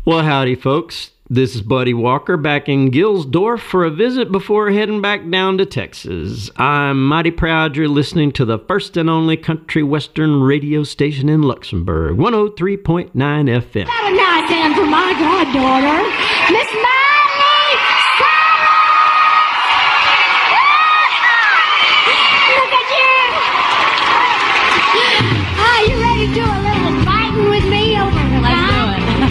Well, howdy, folks. This is Buddy Walker back in Gilsdorf for a visit before heading back down to Texas. I'm mighty proud you're listening to the first and only country western radio station in Luxembourg, 103.9 FM. Have a nice hand for my goddaughter, Miss Ma.